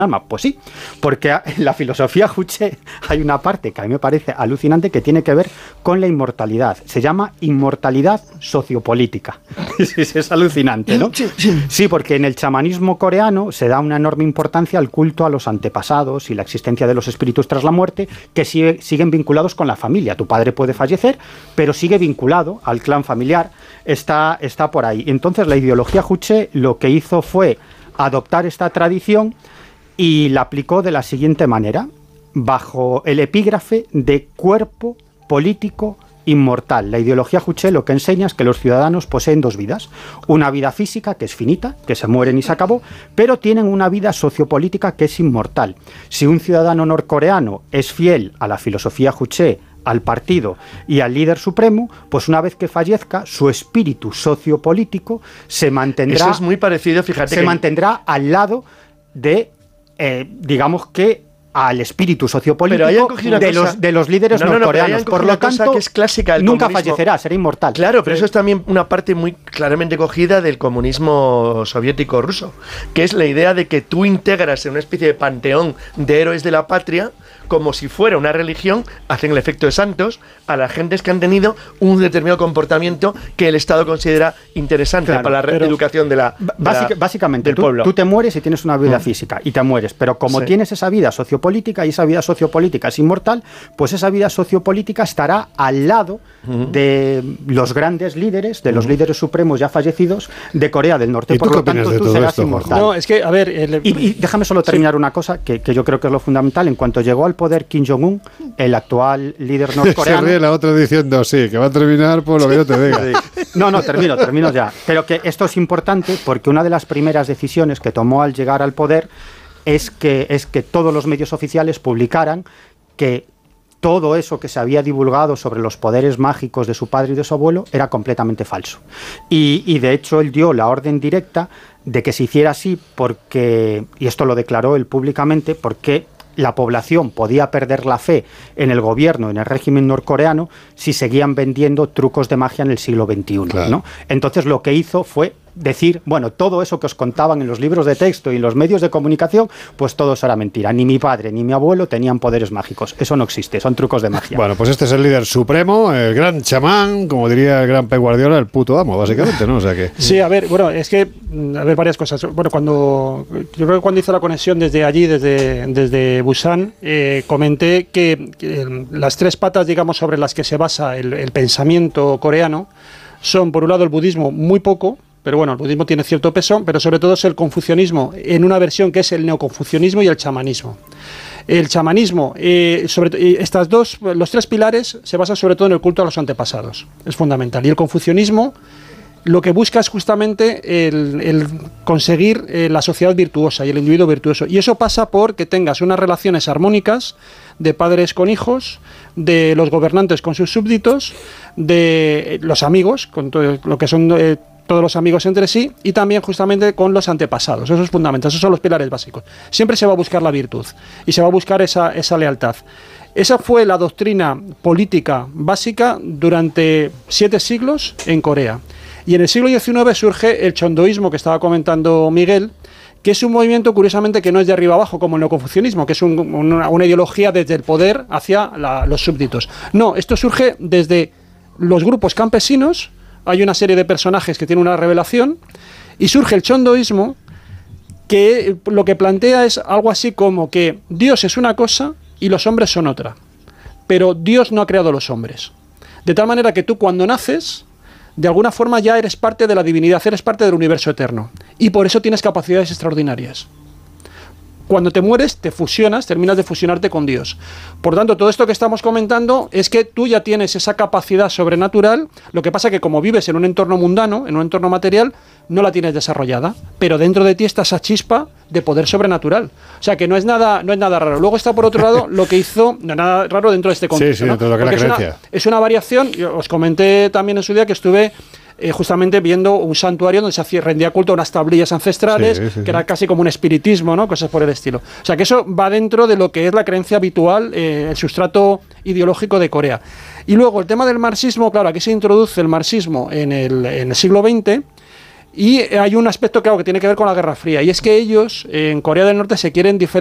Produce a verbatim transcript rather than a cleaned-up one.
Pues sí, porque en la filosofía Juche hay una parte que a mí me parece alucinante que tiene que ver con la inmortalidad. Se llama inmortalidad sociopolítica. Es alucinante, ¿no? Sí, porque en el chamanismo coreano se da una enorme importancia al culto a los antepasados y la existencia de los espíritus tras la muerte, que sigue, siguen vinculados con la familia. Tu padre puede fallecer, pero sigue vinculado al clan familiar, está, está por ahí. Entonces la ideología Juche lo que hizo fue adoptar esta tradición y la aplicó de la siguiente manera, bajo el epígrafe de cuerpo político inmortal. La ideología Juche lo que enseña es que los ciudadanos poseen dos vidas, una vida física que es finita, que se mueren y se acabó, pero tienen una vida sociopolítica que es inmortal. Si un ciudadano norcoreano es fiel a la filosofía Juche, al partido y al líder supremo, pues una vez que fallezca, su espíritu sociopolítico se mantendrá. Eso es muy parecido, fíjate. Se que... mantendrá al lado de Eh, digamos que al espíritu sociopolítico de los, de los líderes no, no, norcoreanos. No, Por lo tanto, que es clásica del nunca comunismo. fallecerá, será inmortal. Claro, pero eso es también una parte muy claramente cogida del comunismo soviético ruso, que es la idea de que tú integras en una especie de panteón de héroes de la patria, como si fuera una religión, hacen el efecto de santos a las gentes que han tenido un determinado comportamiento que el Estado considera interesante, claro, para la reeducación de la, de básica, la básicamente del tú, pueblo. Tú te mueres y tienes una vida mm. física y te mueres, pero como sí. tienes esa vida sociopolítica y esa vida sociopolítica es inmortal, pues esa vida sociopolítica estará al lado mm. de los grandes líderes, de los mm. líderes supremos ya fallecidos de Corea del Norte. ¿Y Por tú lo tanto, tú serás esto, inmortal. No, es que, a ver... El... Y, y déjame solo terminar sí. una cosa que, que yo creo que es lo fundamental. En cuanto llegó al poder Kim Jong-un, el actual líder norcoreano... Se ríe la otra diciendo, sí, que va a terminar por lo que yo te diga. Sí. No, no, termino, termino ya. Pero que esto es importante porque una de las primeras decisiones que tomó al llegar al poder es que, es que todos los medios oficiales publicaran que todo eso que se había divulgado sobre los poderes mágicos de su padre y de su abuelo era completamente falso. Y, y de hecho él dio la orden directa de que se hiciera así porque, y esto lo declaró él públicamente, porque la población podía perder la fe en el gobierno, en el régimen norcoreano, si seguían vendiendo trucos de magia en el siglo veintiuno, claro. ¿no? Entonces lo que hizo fue decir, bueno, todo eso que os contaban en los libros de texto y en los medios de comunicación, pues todo eso era mentira. Ni mi padre ni mi abuelo tenían poderes mágicos. Eso no existe, son trucos de magia. Bueno, pues este es el líder supremo, el gran chamán, como diría el gran Pep Guardiola, el puto amo, básicamente, ¿no? O sea que... Sí, a ver, bueno, es que, a ver, varias cosas. Bueno, cuando, yo creo que cuando hice la conexión desde allí, desde, desde Busan, eh, comenté que, que las tres patas, digamos, sobre las que se basa el, el pensamiento coreano son, por un lado, el budismo muy poco, pero bueno, el budismo tiene cierto peso, pero sobre todo es el confucianismo, en una versión que es el neoconfucianismo y el chamanismo. El chamanismo, eh, sobre estas dos, los tres pilares se basan sobre todo en el culto a los antepasados, es fundamental. Y el confucianismo lo que busca es justamente el, el conseguir eh, la sociedad virtuosa y el individuo virtuoso. Y eso pasa por que tengas unas relaciones armónicas de padres con hijos, de los gobernantes con sus súbditos, de los amigos, con todo lo que son... Eh, todos los amigos entre sí y también justamente con los antepasados. Eso es fundamental, esos son los pilares básicos. Siempre se va a buscar la virtud y se va a buscar esa, esa lealtad. Esa fue la doctrina política básica durante siete siglos en Corea. Y en el siglo diecinueve surge el chondoísmo que estaba comentando Miguel, que es un movimiento curiosamente que no es de arriba abajo como el neoconfucianismo, que es un, una, una ideología desde el poder hacia la, los súbditos. No, esto surge desde los grupos campesinos. Hay una serie de personajes que tienen una revelación y surge el chondoísmo, que lo que plantea es algo así como que Dios es una cosa y los hombres son otra, pero Dios no ha creado los hombres. De tal manera que tú cuando naces, de alguna forma ya eres parte de la divinidad, eres parte del universo eterno y por eso tienes capacidades extraordinarias. Cuando te mueres, te fusionas, terminas de fusionarte con Dios. Por tanto, todo esto que estamos comentando es que tú ya tienes esa capacidad sobrenatural, lo que pasa que como vives en un entorno mundano, en un entorno material, no la tienes desarrollada, pero dentro de ti está esa chispa de poder sobrenatural. O sea, que no es nada, no es nada raro. Luego está, por otro lado, lo que hizo, no es nada raro dentro de este contexto. Sí, sí, dentro de lo que es la creencia. Es una, es una variación, yo os comenté también en su día que estuve... Eh, justamente viendo un santuario donde se hacía, rendía culto a unas tablillas ancestrales, sí, sí, sí. que era casi como un espiritismo, ¿no? Cosas por el estilo. O sea, que eso va dentro de lo que es la creencia habitual, eh, el sustrato ideológico de Corea. Y luego el tema del marxismo, claro, aquí se introduce el marxismo en el, en el siglo veinte, Y hay un aspecto, claro, que tiene que ver con la Guerra Fría, y es que ellos en Corea del Norte se quieren diferenciar